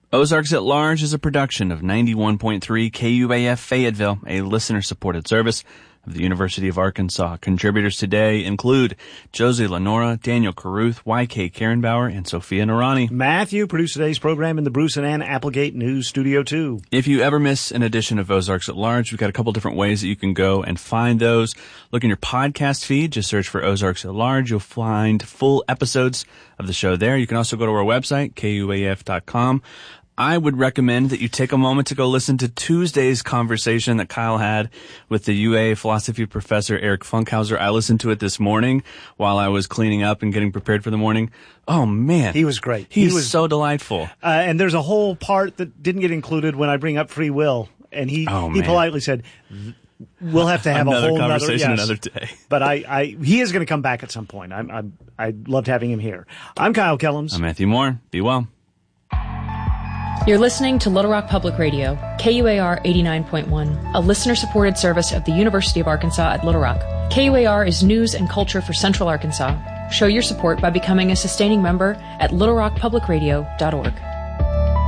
Ozarks at Large is a production of 91.3 KUAF Fayetteville, a listener-supported service of the University of Arkansas. Contributors today include Josie Lenora, Daniel Caruth, YK Karenbauer, and Sophia Narani. Matthew produced today's program in the Bruce and Ann Applegate News Studio 2. If you ever miss an edition of Ozarks at Large, we've got a couple different ways that you can go and find those. Look in your podcast feed. Just search for Ozarks at Large. You'll find full episodes of the show there. You can also go to our website, KUAF.com. I would recommend that you take a moment to go listen to Tuesday's conversation that Kyle had with the UA philosophy professor Eric Funkhauser. I listened to it this morning while I was cleaning up and getting prepared for the morning. Oh, man. He was great. He was so delightful. And there's a whole part that didn't get included when I bring up free will. And he politely said, we'll have to have another a whole conversation another day. But he is going to come back at some point. I loved having him here. I'm Kyle Kellums. I'm Matthew Moore. Be well. You're listening to Little Rock Public Radio, KUAR 89.1, a listener-supported service of the University of Arkansas at Little Rock. KUAR is news and culture for Central Arkansas. Show your support by becoming a sustaining member at littlerockpublicradio.org.